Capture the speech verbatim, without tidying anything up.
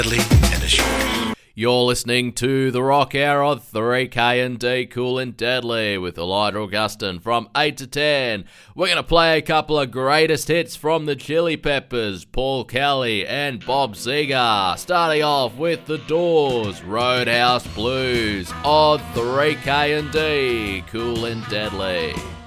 Deadly and Assured. You're listening to The Rock Hour on three K and D, Cool and Deadly with Elijah Augustin from eight to ten. We're going to play a couple of greatest hits from the Chili Peppers, Paul Kelly and Bob Seger. Starting off with The Doors, Roadhouse Blues on three K and D, Cool and Deadly.